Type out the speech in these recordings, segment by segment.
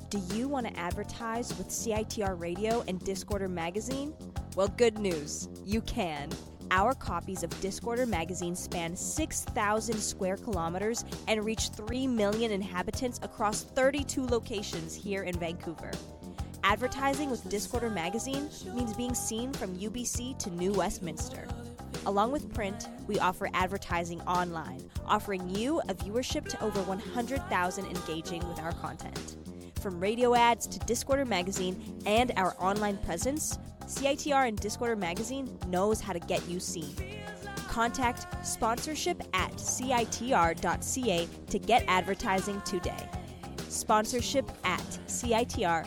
Do you want to advertise with CITR Radio and Discorder Magazine? Well, good news. You can. Our copies of Discorder Magazine span 6,000 square kilometers and reach 3 million inhabitants across 32 locations here in Vancouver. Advertising with Discorder Magazine means being seen from UBC to New Westminster. Along with print, we offer advertising online, offering you a viewership to over 100,000 engaging with our content. From radio ads to Discorder Magazine and our online presence, CITR and Discorder Magazine knows how to get you seen. Contact sponsorship at citr.ca to get advertising today. Sponsorship at citr.ca.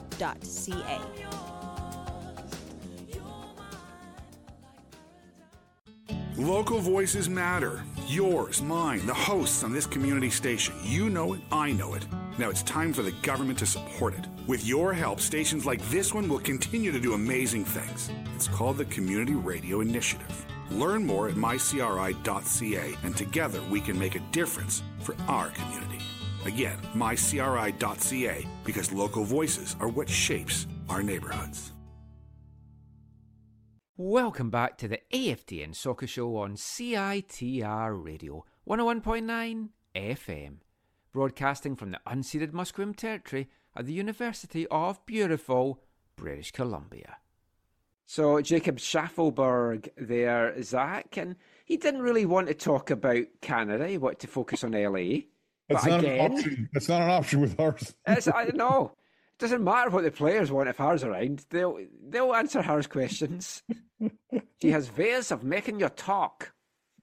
Local voices matter. Yours, mine, the hosts on this community station. You know it, I know it. Now it's time for the government to support it. With your help, stations like this one will continue to do amazing things. It's called the Community Radio Initiative. Learn more at mycri.ca, and together we can make a difference for our community. Again, mycri.ca, because local voices are what shapes our neighborhoods. Welcome back to the AFTN Soccer Show on CITR Radio 101.9 FM, broadcasting from the unceded Musqueam territory at the University of beautiful British Columbia. So Jacob Schaffelberg there, Zach, and he didn't really want to talk about Canada. He wanted to focus on LA. That's not an option. That's not an option with ours. I know. It doesn't matter what the players want if Har's around. They'll answer Har's questions. She has ways of making you talk.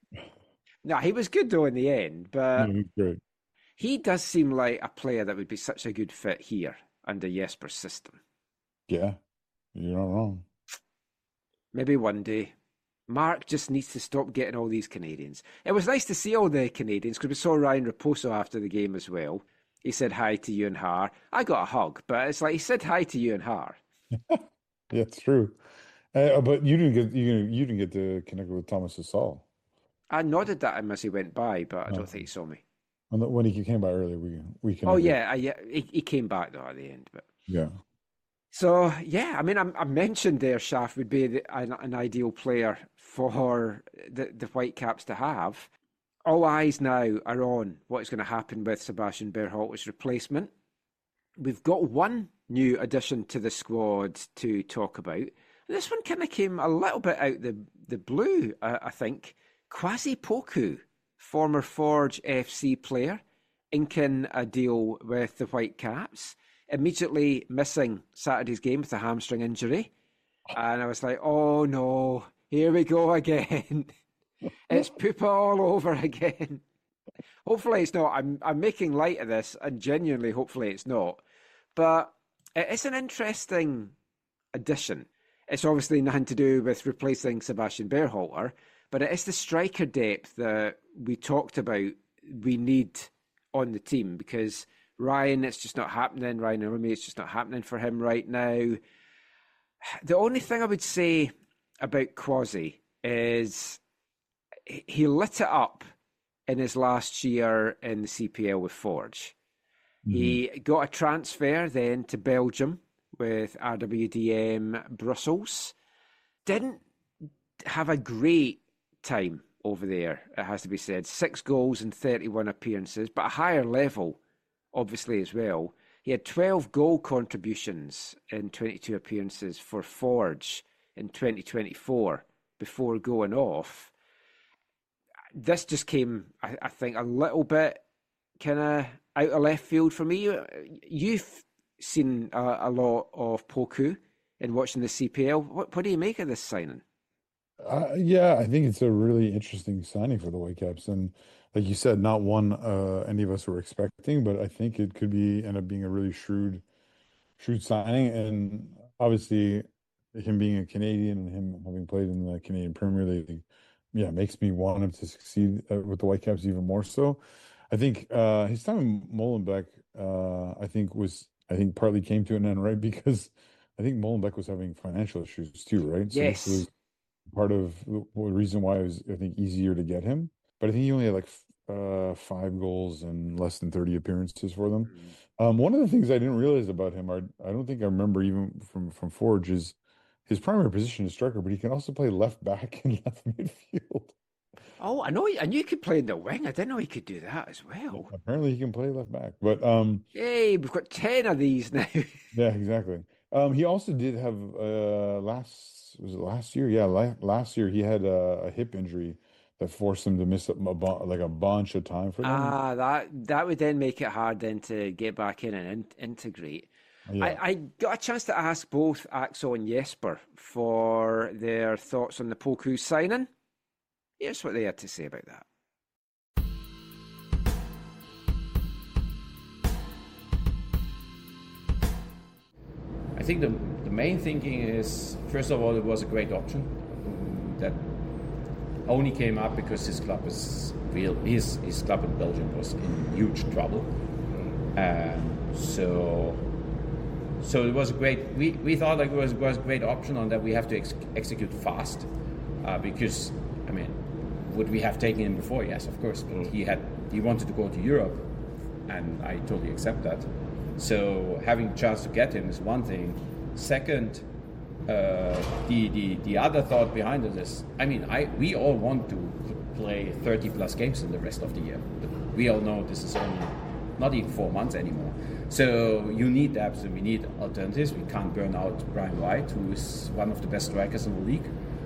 No, he was good though in the end, but he's great. He does seem like a player that would be such a good fit here under Jesper's system. Yeah, you're not wrong. Maybe one day. Mark just needs to stop getting all these Canadians. It was nice to see all the Canadians because we saw Ryan Raposo after the game as well. He said hi to you and Har. I got a hug, but it's like he said hi to you and Har. Yeah, it's true. But you didn't get to connect with Thomas Hasal. I nodded at him as he went by, but I don't think he saw me. When he came by earlier, we connected. Oh yeah, he came back though at the end, but yeah. So yeah, I mean, I mentioned there, Schaff would be an ideal player for the Whitecaps to have. All eyes now are on what is going to happen with Sebastian Berhalter's replacement. We've got one new addition to the squad to talk about. This one kind of came a little bit out the blue, I think. Kwasi Poku, former Forge FC player, inking a deal with the Whitecaps, immediately missing Saturday's game with a hamstring injury. And I was like, oh no, here we go again. It's Poopa all over again. Hopefully it's not. I'm making light of this, and genuinely, hopefully it's not. But it's an interesting addition. It's obviously nothing to do with replacing Sebastian Berhalter, but it is the striker depth that we talked about we need on the team, because Ryan, it's just not happening. Ryan Irumi, it's just not happening for him right now. The only thing I would say about Kwasi is he lit it up in his last year in the CPL with Forge. Mm-hmm. He got a transfer then to Belgium with RWDM Brussels. Didn't have a great time over there, it has to be said. 6 goals and 31 appearances, but a higher level, obviously, as well. He had 12 goal contributions in 22 appearances for Forge in 2024 before going off. This just came, I think, a little bit kind of out of left field for me. You've seen a lot of Poku in watching the CPL. What do you make of this signing? Yeah, I think it's a really interesting signing for the Whitecaps. And like you said, not one any of us were expecting, but I think it could end up being a really shrewd signing. And obviously, him being a Canadian and him having played in the Canadian Premier League, yeah, makes me want him to succeed with the Whitecaps even more so. I think his time in Molenbeek, I think partly came to an end, right? Because I think Molenbeek was having financial issues too, right? Yes. So this was part of the reason why it was, I think, easier to get him. But I think he only had like 5 goals and less than 30 appearances for them. One of the things I didn't realize about him, I don't think I remember even from Forge, is his primary position is striker, but he can also play left back and left midfield. Oh, I knew he could play in the wing. I didn't know he could do that as well. Apparently, he can play left back. But Yay, we've got 10 of these now. yeah, exactly. He also did have last year? Yeah, last year he had a hip injury that forced him to miss a bunch of time for them. That would then make it hard then to get back in and integrate. Yeah. I got a chance to ask both Axel and Jesper for their thoughts on the Poku signing. Here's what they had to say about that. I think the main thinking is, first of all, it was a great option that only came up because his club is real. His club in Belgium was in huge trouble, so it was a great. We thought like it was a great option on that we have to execute fast, because I mean, would we have taken him before? Yes, of course. But he wanted to go to Europe, and I totally accept that. So having a chance to get him is one thing. Second, the other thought behind it is, I mean, we all want to play 30 plus games in the rest of the year. But we all know this is only not even 4 months anymore. So you need depth and we need alternatives. We can't burn out Brian White, who is one of the best strikers in the league.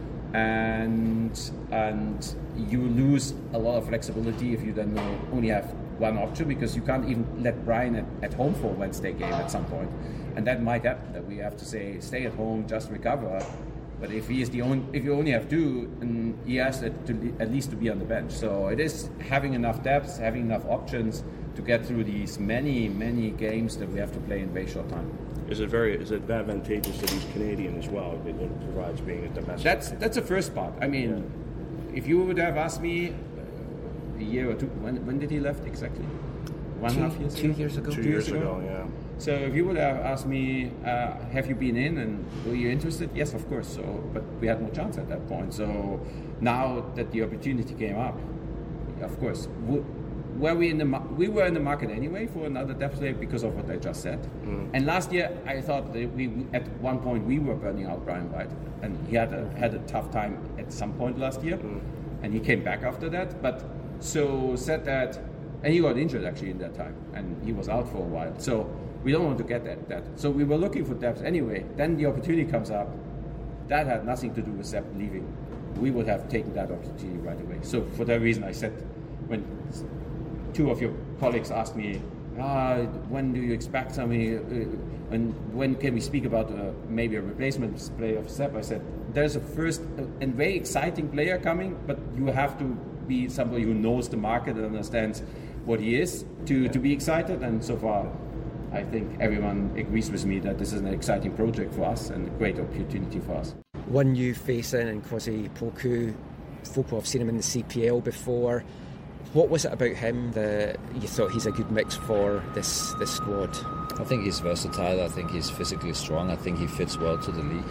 And you lose a lot of flexibility if you then only have one option, because you can't even let Brian at home for a Wednesday game at some point, and that might happen. That we have to say, stay at home, just recover. But if if you only have two, and he has at least to be on the bench. So it is having enough depth, having enough options to get through these many games that we have to play in very short time. Is it advantageous that he's Canadian as well? It provides being a domestic. That's the first part. I mean, if you would have asked me a year or two, when did he left exactly? 1.5 years ago? 2 years ago. 2 years ago, yeah. So if you would have asked me, have you been in and were you interested? Yes, of course. So, but we had no chance at that point. So now that the opportunity came up, of course, we were in the market anyway for another depth player because of what I just said. And last year I thought that at one point we were burning out Brian White, and he had a tough time at some point last year, and he came back after that. But so said that, and he got injured actually in that time, and he was out for a while. So we don't want to get that. So we were looking for depth anyway. Then the opportunity comes up. That had nothing to do with Sepp leaving. We would have taken that opportunity right away. So for that reason, I said, when two of your colleagues asked me, when do you expect something, and when can we speak about maybe a replacement player of Sepp? I said, there's a first and very exciting player coming, but you have to be somebody who knows the market and understands what he is to be excited. And so far, I think everyone agrees with me that this is an exciting project for us and a great opportunity for us. One new face in, and Kwasi Poku, Football, I've seen him in the CPL before. What was it about him that you thought he's a good mix for this squad? I think he's versatile. I think he's physically strong. I think he fits well to the league.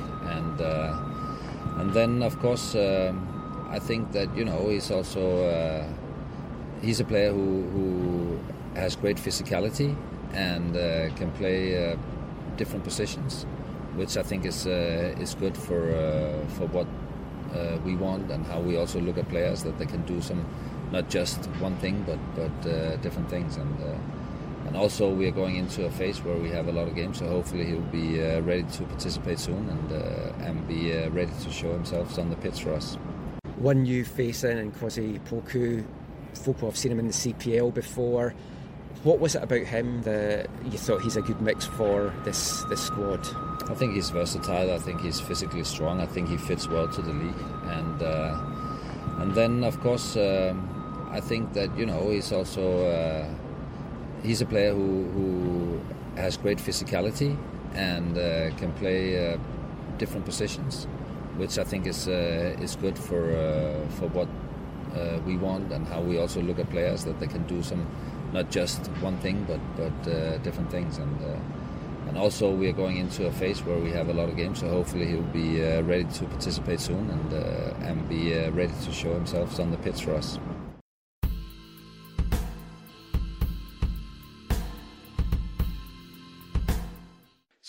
And then, of course, I think that, he's also he's a player who has great physicality and can play different positions, which I think is good for what we want and how we also look at players, that they can do some, not just one thing, but different things. And also we are going into a phase where we have a lot of games, so hopefully he'll be ready to participate soon and be ready to show himself on the pitch for us. One new face in, and Kwasi Poku, Football, I've seen him in the CPL before. What was it about him that you thought he's a good mix for this squad? I think he's versatile. I think he's physically strong. I think he fits well to the league. And then, of course, I think that, he's also he's a player who has great physicality and can play different positions, which I think is good for what we want and how we also look at players, that they can do some, not just one thing, but different things. And also we are going into a phase where we have a lot of games, so hopefully he'll be ready to participate soon and be ready to show himself on the pitch for us.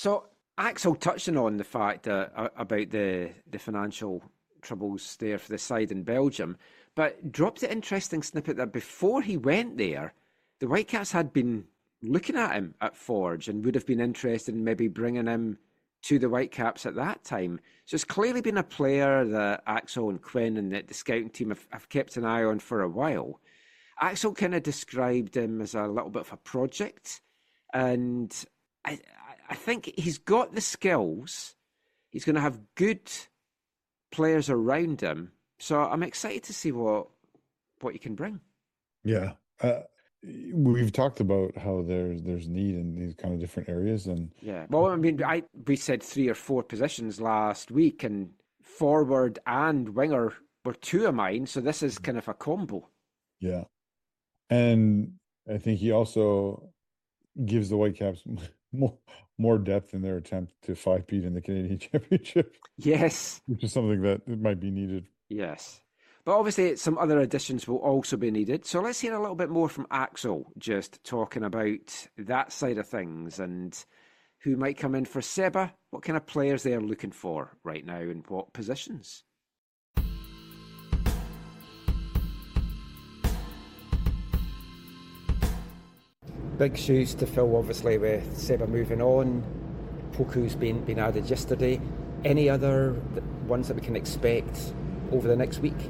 So Axel touching on the fact about the financial troubles there for the side in Belgium, but dropped the interesting snippet that before he went there, the Whitecaps had been looking at him at Forge and would have been interested in maybe bringing him to the Whitecaps at that time. So it's clearly been a player that Axel and Quinn and the scouting team have kept an eye on for a while. Axel kind of described him as a little bit of a project, and I think he's got the skills. He's going to have good players around him. So I'm excited to see what he can bring. Yeah. We've talked about how there's need in these kind of different areas, and yeah. Well, I mean, we said 3 or 4 positions last week, and forward and winger were 2 of mine. So this is kind of a combo. Yeah, and I think he also gives the Whitecaps more depth in their attempt to 5-peat in the Canadian Championship. Yes, which is something that might be needed. Yes. But obviously some other additions will also be needed. So let's hear a little bit more from Axel, just talking about that side of things and who might come in for Seba, what kind of players they are looking for right now and what positions. Big shoes to fill, obviously, with Seba moving on. Poku's been added yesterday. Any other ones that we can expect over the next week?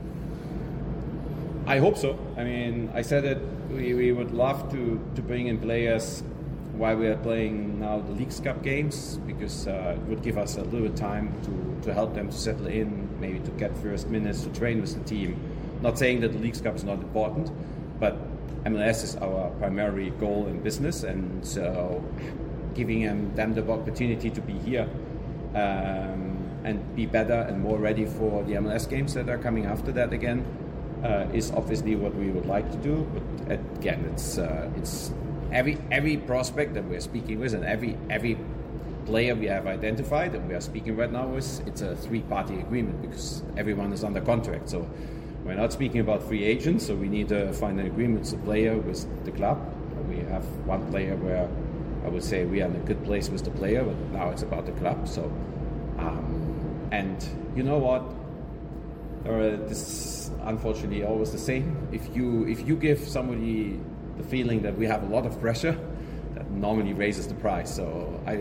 I hope so. I mean, I said that we would love to bring in players while we are playing now the Leagues Cup games, because it would give us a little bit time to help them to settle in, maybe to get first minutes, to train with the team. Not saying that the Leagues Cup is not important, but MLS is our primary goal in business, and so giving them the opportunity to be here and be better and more ready for the MLS games that are coming after that again is obviously what we would like to do. But again, it's every prospect that we're speaking with and every player we have identified and we are speaking right now with, it's a 3-party agreement because everyone is under contract. So we're not speaking about free agents, so we need to find an agreement with the player, with the club. We have one player where I would say we are in a good place with the player, but now it's about the club. So, and you know what? This is unfortunately always the same. If you give somebody the feeling that we have a lot of pressure, that normally raises the price. So I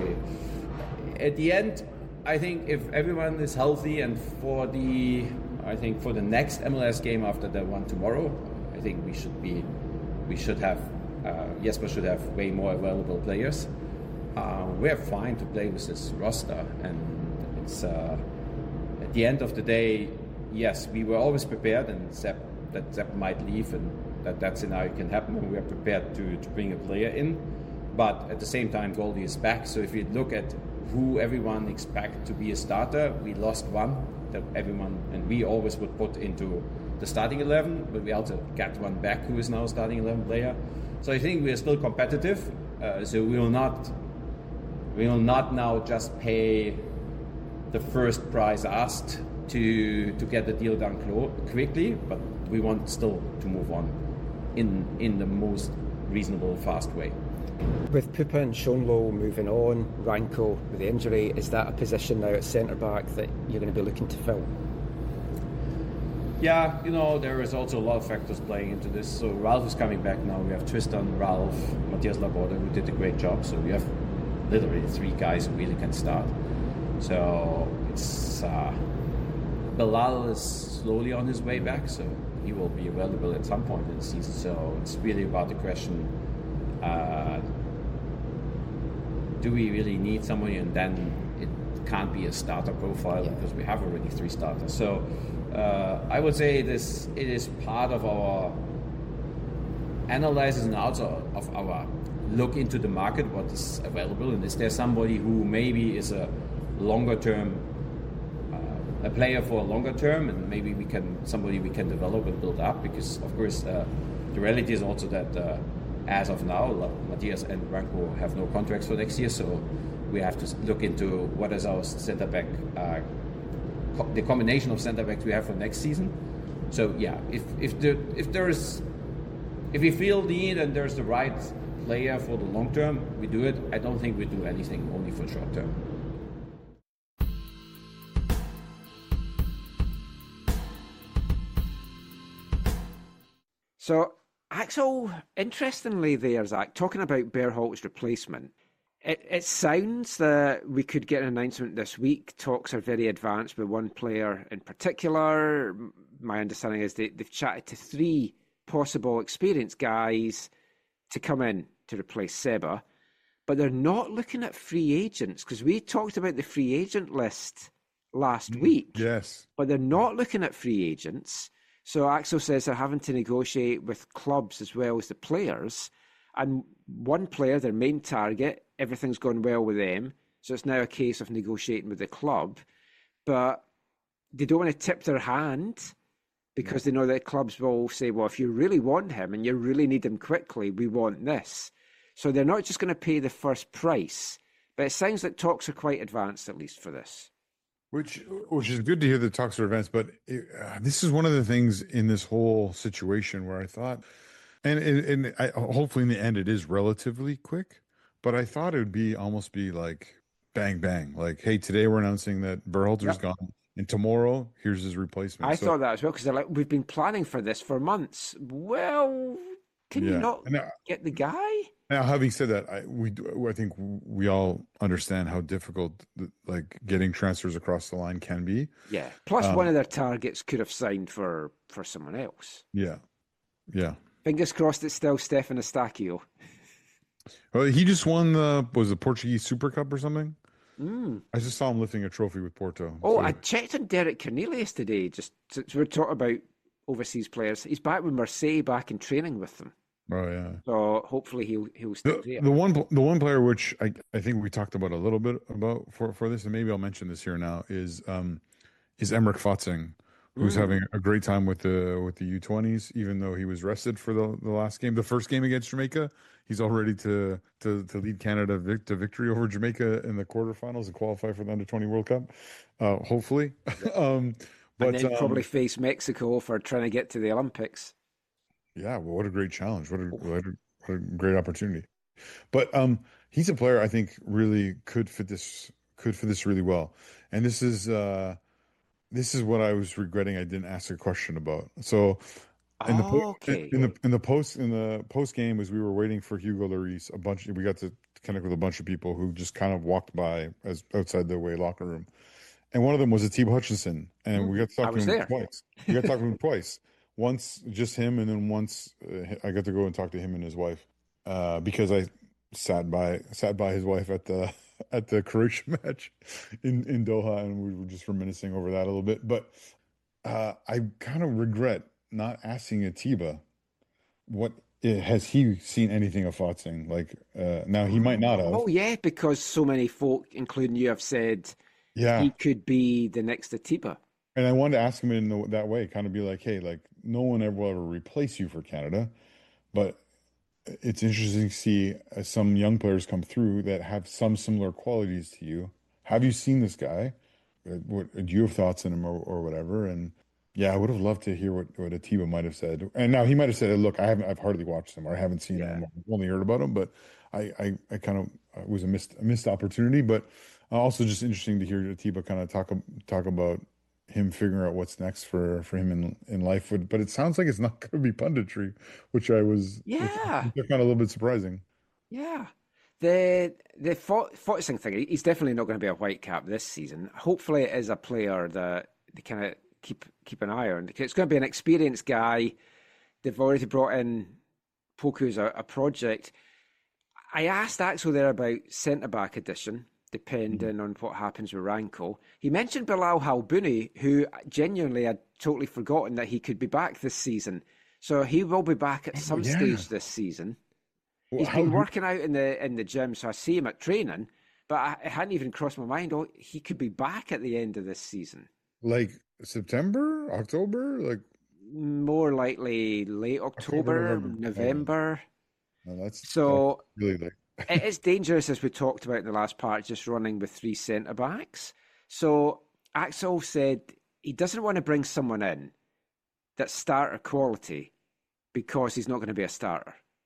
at the end, I think if everyone is healthy and for the next MLS game after the one tomorrow, I think we should have Jesper should have way more available players. We're fine to play with this roster, and it's at the end of the day, yes, we were always prepared, and Sepp might leave, and that scenario can happen, and we are prepared to bring a player in. But at the same time, Goldie is back, so if you look at who everyone expects to be a starter, we lost one that everyone, and we always would put into the starting 11, but we also got one back who is now a starting 11 player. So I think we are still competitive. So we will not now just pay the first price asked to get the deal done quickly, but we want still to move on in the most reasonable, fast way. With Pupa and Schonlo moving on, Ranko with the injury, is that a position now at centre-back that you're going to be looking to fill? Yeah, there is also a lot of factors playing into this. So Ralph is coming back now. We have Tristan, Ralph, Matthias Laborda, who did a great job. So we have literally 3 guys who really can start. So it's Bilal is slowly on his way back, so he will be available at some point in the season. So it's really about the question, do we really need somebody? And then it can't be a starter profile because we have already 3 starters. So I would say it is part of our analysis and also of our look into the market, what is available, and is there somebody who maybe is a longer term, a player for a longer term, and maybe somebody we can develop and build up, because of course the reality is also that as of now, Matthias and Ranko have no contracts for next year, so we have to look into what is our centre back, the combination of centre backs we have for next season. So yeah, if we feel the need and there's the right player for the long term, we do it. I don't think we do anything only for short term. So, Axel, interestingly there, Zach, talking about Berhalter's replacement, it sounds that we could get an announcement this week. Talks are very advanced with one player in particular. My understanding is they've chatted to 3 possible experienced guys to come in to replace Seba, but they're not looking at free agents, because we talked about the free agent list last week. Yes. But they're not looking at free agents. So Axel says they're having to negotiate with clubs as well as the players. And one player, their main target, everything's gone well with them. So it's now a case of negotiating with the club. But they don't want to tip their hand, because they know that clubs will say, well, if you really want him and you really need him quickly, we want this. So they're not just going to pay the first price. But it sounds like talks are quite advanced, at least for this. Which is good to hear the talks are advanced, but this is one of the things in this whole situation where I thought, and hopefully in the end it is relatively quick, but I thought it would be almost be like bang bang, like, hey, today we're announcing that Berhalter's gone, and tomorrow here's his replacement. I thought that as well, because they're like, we've been planning for this for months. Well, can you not get the guy? Now, having said that, I think we all understand how difficult like getting transfers across the line can be. Yeah. Plus, one of their targets could have signed for someone else. Yeah. Yeah. Fingers crossed it's still Stefan Eustáquio. Well, he just won the Portuguese Super Cup or something. I just saw him lifting a trophy with Porto. Oh, I checked on Derek Cornelius today. Just we're talking about overseas players. He's back with Marseille, back in training with them. Oh yeah. So hopefully he'll stay there. The one player which I think we talked about a little bit about for this, and maybe I'll mention this here now, is Emmerich Fotzing, who's having a great time with the U20s, even though he was rested for the last game, the first game against Jamaica. He's all ready to lead Canada to victory over Jamaica in the quarterfinals and qualify for the Under-20 World Cup, hopefully. But and then probably face Mexico for trying to get to the Olympics. Yeah, well, what a great challenge! What a great opportunity. But he's a player I think really could fit this really well. And this is what I was regretting I didn't ask a question about. So in the post game, as we were waiting for Hugo Lloris, we got to connect with a bunch of people who just kind of walked by as outside the away locker room, and one of them was Atiba Hutchinson, and we got to talk to him twice. We got to talk to him twice. Once just him, and then once I got to go and talk to him and his wife, because I sat by his wife at the Croatia match in Doha, and we were just reminiscing over that a little bit. But I kind of regret not asking Atiba has he seen anything of Fotzing? Like now he might not have. Oh yeah, because so many folk, including you, have said he could be the next Atiba. And I wanted to ask him in that way, kind of be like, hey, like no one ever will ever replace you for Canada, but it's interesting to see some young players come through that have some similar qualities to you. Have you seen this guy? Do you have thoughts on him or whatever? And yeah, I would have loved to hear what Atiba might have said. And now he might have said, look, I've hardly watched him, or I haven't seen him. I've only heard about him, but I kind of it was a missed opportunity. But also just interesting to hear Atiba kind of talk about him figuring out what's next for him in life. But it sounds like it's not going to be punditry, which I was which kind of a little bit surprising. Yeah. The Fotzing thing, he's definitely not going to be a Whitecap this season. Hopefully it is a player that they kind of keep an eye on. It's going to be an experienced guy. They've already brought in Poku as a project. I asked Axel there about centre-back addition, depending on what happens with Ranko. He mentioned Bilal Halbouni, who genuinely had totally forgotten that he could be back this season. So he will be back at some stage this season. He's been working out in the gym, so I see him at training, but it hadn't even crossed my mind. Oh, he could be back at the end of this season. Like September, October? Like more likely late October, November. No, that's really late. It is dangerous, as we talked about in the last part, just running with 3 centre-backs. So Axel said he doesn't want to bring someone in that's starter quality because he's not going to be a starter.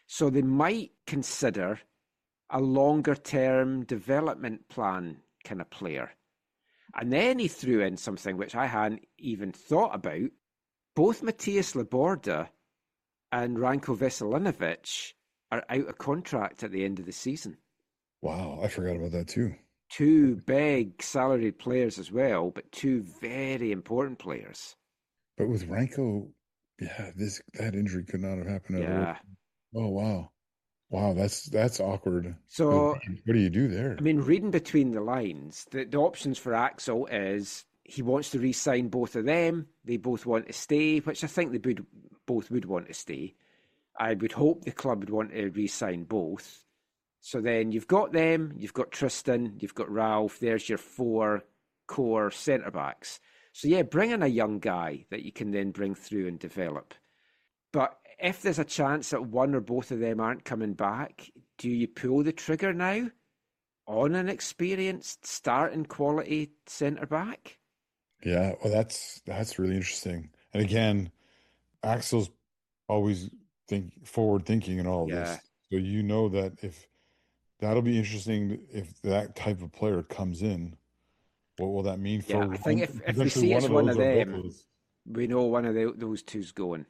So they might consider a longer-term development plan kind of player. And then he threw in something which I hadn't even thought about. Both Matthias Laborda and Ranko Veselinovic are out of contract at the end of the season. Wow, I forgot about that too. Two big salaried players as well, but two very important players. But with Ranko, yeah, that injury could not have happened at all. Oh wow. Wow, that's awkward. So what do you do there? I mean, reading between the lines, the options for Axel is he wants to re-sign both of them. They both want to stay, which I think they both would want to stay. I would hope the club would want to re-sign both. So then you've got them, you've got Tristan, you've got Ralph. There's your 4 core centre-backs. So yeah, bring in a young guy that you can then bring through and develop. But if there's a chance that one or both of them aren't coming back, do you pull the trigger now on an experienced starting quality centre-back? Yeah, well, that's really interesting. And again, Axel's always forward thinking and all this. So you know that if that'll be interesting if that type of player comes in. What will that mean for? Yeah, I think if we see it's one of them, we know one of those two's going.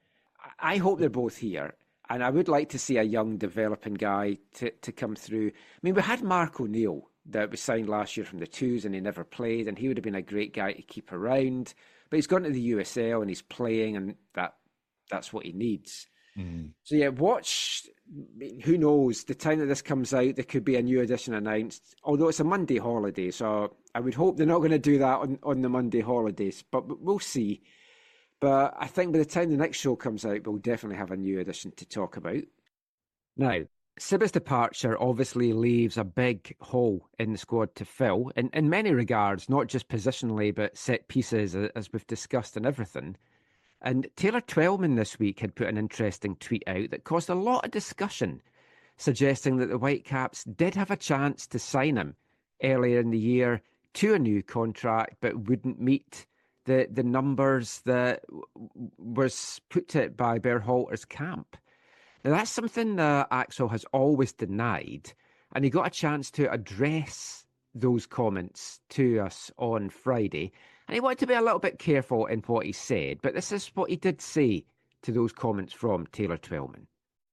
I hope they're both here, and I would like to see a young developing guy to come through. I mean, we had Mark O'Neill that was signed last year from the Twos, and he never played, and he would have been a great guy to keep around. But he's gone to the USL and he's playing, and that's what he needs. Mm-hmm. So yeah, watch. Who knows? The time that this comes out, there could be a new edition announced. Although it's a Monday holiday, so I would hope they're not going to do that on the Monday holidays. But we'll see. But I think by the time the next show comes out, we'll definitely have a new edition to talk about. Now, Sibba's departure obviously leaves a big hole in the squad to fill, in many regards, not just positionally, but set pieces, as we've discussed and everything. And Taylor Twellman this week had put an interesting tweet out that caused a lot of discussion, suggesting that the Whitecaps did have a chance to sign him earlier in the year to a new contract, but wouldn't meet the numbers that was put to it by Berhalter's camp. Now, that's something that Axel has always denied, and he got a chance to address those comments to us on Friday, and he wanted to be a little bit careful in what he said, but this is what he did say to those comments from Taylor Twellman.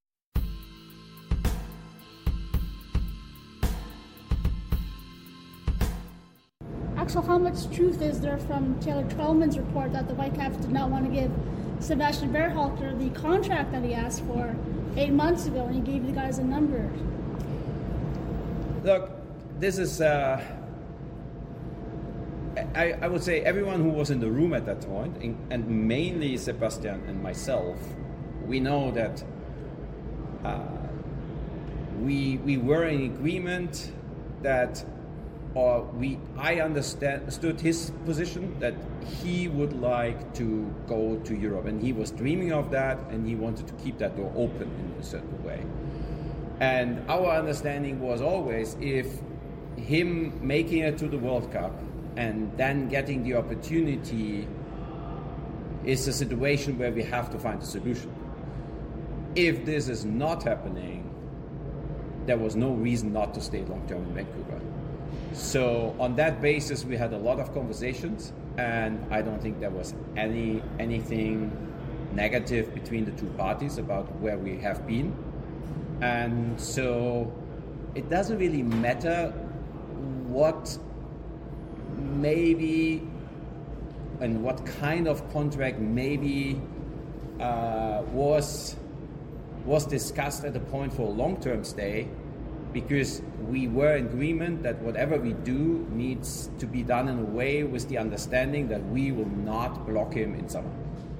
Axel, how much truth is there from Taylor Twellman's report that the Whitecaps did not want to give Sebastian Berhalter the contract that he asked for 8 months ago, and he gave the guys a number? Look, this is, I would say everyone who was in the room at that point, and mainly Sebastian and myself, we know that we were in agreement that, I understood his position that he would like to go to Europe, and he was dreaming of that, and he wanted to keep that door open in a certain way. And our understanding was always, if him making it to the World Cup and then getting the opportunity is a situation where we have to find a solution. If this is not happening, there was no reason not to stay long-term in Vancouver. So on that basis, we had a lot of conversations, and I don't think there was anything negative between the two parties about where we have been. And so it doesn't really matter what maybe and what kind of contract maybe was discussed at the point for a long-term stay, because we were in agreement that whatever we do needs to be done in a way with the understanding that we will not block him in summer.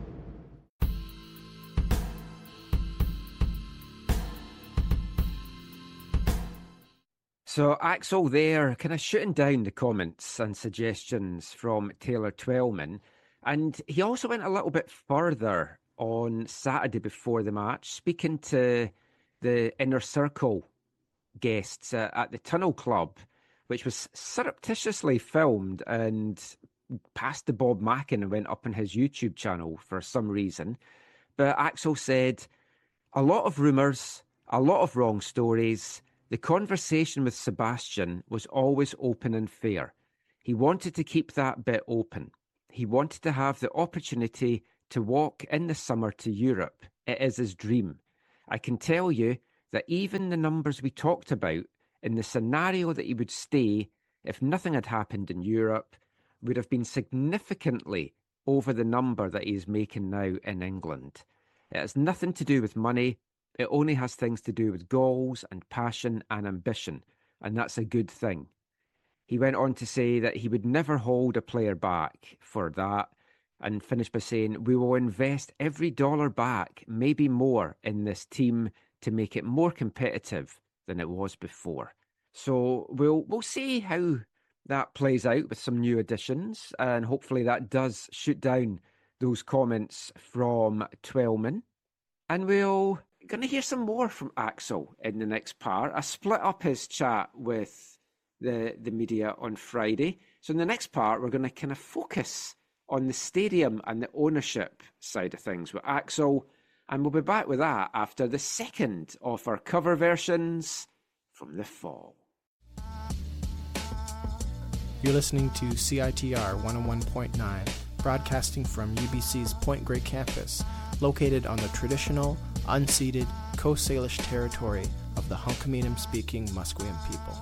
So Axel there kind of shooting down the comments and suggestions from Taylor Twellman. And he also went a little bit further on Saturday before the match, speaking to the Inner Circle guests at the Tunnel Club, which was surreptitiously filmed and passed to Bob Mackin and went up on his YouTube channel for some reason. But Axel said, A lot of rumours, a lot of wrong stories. The conversation with Sebastian was always open and fair. He wanted to keep that bit open. He wanted to have the opportunity to walk in the summer to Europe. It is his dream. I can tell you that even the numbers we talked about in the scenario that he would stay if nothing had happened in Europe would have been significantly over the number that he is making now in England. It has nothing to do with money. It only has things to do with goals and passion and ambition, and that's a good thing. He went on to say that he would never hold a player back for that, and finished by saying, we will invest every dollar back, maybe more, in this team to make it more competitive than it was before. So we'll see how that plays out with some new additions, and hopefully that does shoot down those comments from Twellman. And we're going to hear some more from Axel in the next part. I split up his chat with the media on Friday. So in the next part, we're going to kind of focus on the stadium and the ownership side of things with Axel. And we'll be back with that after the second of our cover versions from the fall. You're listening to CITR 101.9, broadcasting from UBC's Point Grey campus, located on the traditional, unceded Coast Salish territory of the Hunkaminam-speaking Musqueam people.